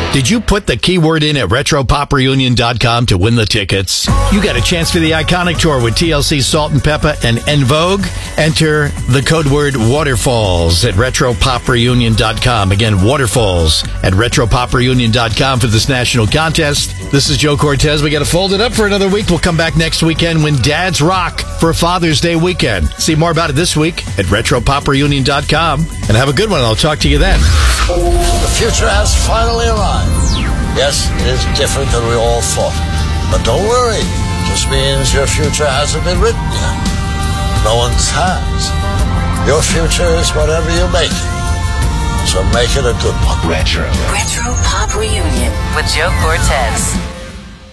Did you put the keyword in at RetroPopReunion.com to win the tickets? You got a chance for the iconic tour with TLC, Salt and Peppa, and En Vogue. Enter the code word Waterfalls at RetroPopReunion.com. Again, Waterfalls at RetroPopReunion.com for this national contest. This is Joe Cortez. We got to fold it up for another week. We'll come back next weekend when Dads Rock for Father's Day weekend. See more about it this week at RetroPopReunion.com. And have a good one. I'll talk to you then. The future has finally arrived. Yes, it is different than we all thought. But don't worry. It just means your future hasn't been written yet. No one's has. Your future is whatever you make it. So make it a good one. Retro Pop Reunion with Joe Cortez.